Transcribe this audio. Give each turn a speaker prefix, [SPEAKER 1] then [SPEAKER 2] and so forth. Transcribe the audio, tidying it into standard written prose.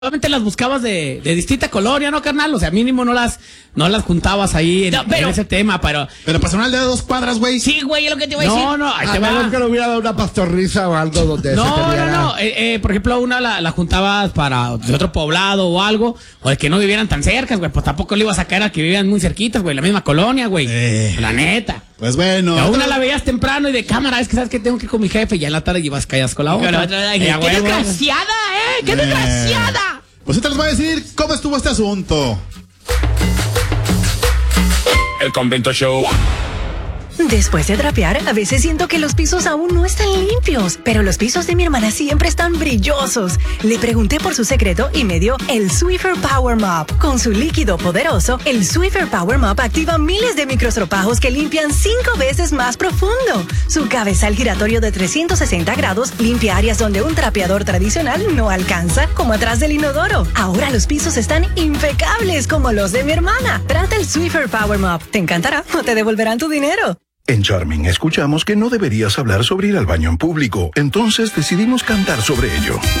[SPEAKER 1] Solamente las buscabas de distinta colonia, ¿no, carnal? O sea, mínimo no las juntabas ahí en ese tema, pero...
[SPEAKER 2] Pero personal de 2 cuadras, güey.
[SPEAKER 3] Sí, güey, es lo que te iba a decir.
[SPEAKER 1] No, ahí te va.
[SPEAKER 4] que le hubiera dado una pastorriza o algo donde
[SPEAKER 1] No. Por ejemplo, una la juntabas para de otro poblado o algo, o de que no vivieran tan cerca, güey. Pues tampoco le ibas a caer a que vivían muy cerquitas, güey. La misma colonia, güey. La neta.
[SPEAKER 2] Pues bueno.
[SPEAKER 1] A una la veías temprano y de cámara, es que sabes que tengo que ir con mi jefe, y ya en la tarde llevas callas con la otra.
[SPEAKER 3] ¡Qué desgraciada, ¡Qué desgraciada!
[SPEAKER 2] Pues ahorita les voy a decir cómo estuvo este asunto.
[SPEAKER 5] El Convento Show.
[SPEAKER 6] Después de trapear, a veces siento que los pisos aún no están limpios, pero los pisos de mi hermana siempre están brillosos. Le pregunté por su secreto y me dio el Swiffer Power Mop. Con su líquido poderoso, el Swiffer Power Mop activa miles de microstropajos que limpian 5 veces más profundo. Su cabezal giratorio de 360 grados limpia áreas donde un trapeador tradicional no alcanza, como atrás del inodoro. Ahora los pisos están impecables como los de mi hermana. Trata el Swiffer Power Mop. Te encantará o te devolverán tu dinero.
[SPEAKER 7] En Charming escuchamos que no deberías hablar sobre ir al baño en público, entonces decidimos cantar sobre ello.